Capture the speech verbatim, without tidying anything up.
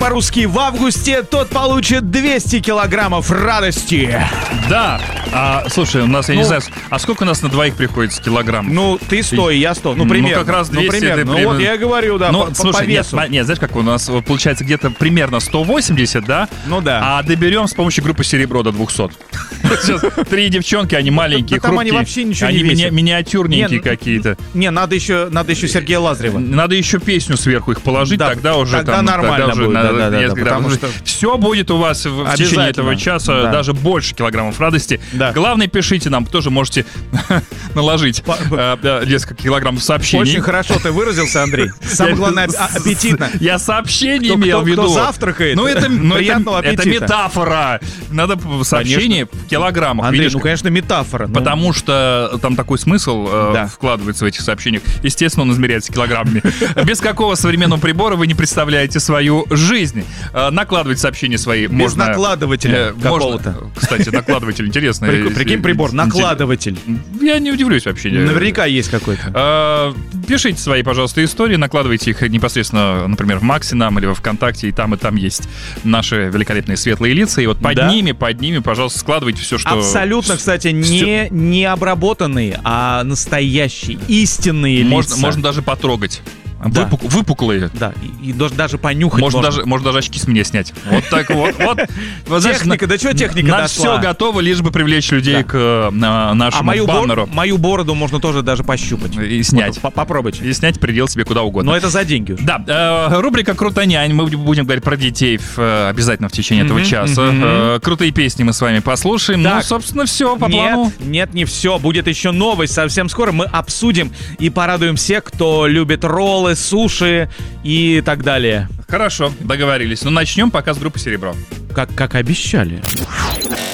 по-русски в августе, тот получит двести килограммов радости. Да. А, слушай, у нас, я ну, не знаю, а сколько у нас на двоих приходится килограмм? Ну, ты сто, и я сто. Ну, примерно. Ну, как раз двести. Ну, примерно. Ну, примерно. Вот я говорю, да, ну, по, слушай, по весу. Нет, нет, знаешь, как у нас получается где-то примерно сто восемьдесят, да? Ну, да. А доберем с помощью группы «Серебро» до двухсот. Сейчас три девчонки, они маленькие, да, там хрупкие. они вообще ничего они не весят. Они миниатюрненькие не, какие-то. Не, надо еще, надо еще Сергея Лазарева. Надо еще песню сверху их положить, да, тогда уже тогда там, нормально тогда уже будет. надо Да, да, несколько да, граммов. что... Все будет у вас в, в течение этого часа, да. даже больше килограммов радости. Да. Главное, пишите нам, тоже можете наложить э, несколько килограммов сообщений. Очень хорошо ты выразился, Андрей. Самое главное, аппетитно. Я сообщение кто, имел кто, в виду. Кто завтракает, ну, это, ну, приятного это, аппетита. Это метафора. Надо сообщение в килограммах. Андрей, видишь, ну, конечно, метафора. Ну... Потому что там такой смысл э, да. вкладывается в этих сообщениях. Естественно, он измеряется килограммами. Без какого современного прибора вы не представляете свою жизнь. Накладывать сообщения свои Без можно... накладывателя какого-то. Кстати, накладыватель интересно. Прикинь, прибор, накладыватель. Я не удивлюсь вообще. Наверняка есть какой-то. Пишите свои, пожалуйста, истории, накладывайте их непосредственно, например, в Максе нам или во ВКонтакте, и там, и там есть наши великолепные светлые лица, и вот под да? ними, под ними, пожалуйста, складывайте все, что... Абсолютно, кстати, не, не обработанные, а настоящие, истинные можно, лица. Можно даже потрогать. Да. Выпук, выпуклые. Да, и, и даже понюхать можно. можно. Даже, можно даже очки с меня снять. Вот так вот. вот. Техника, да что техника дошла? На все готово, лишь бы привлечь людей да. к на, нашему а мою баннеру. Бор, мою бороду можно тоже даже пощупать. И снять. Вот, попробуйте. И снять предел себе куда угодно. Но это за деньги уже. Да. Э, рубрика «Крутонянь». Мы будем говорить про детей в, э, обязательно в течение mm-hmm, этого часа. Mm-hmm. Э, крутые песни мы с вами послушаем. Так, ну, собственно, все по нет, плану. Нет, не все. Будет еще новость совсем скоро. Мы обсудим и порадуем всех, кто любит роллы, суши и так далее. Хорошо, договорились. Ну, начнем пока с группы «Серебро». Как, как обещали.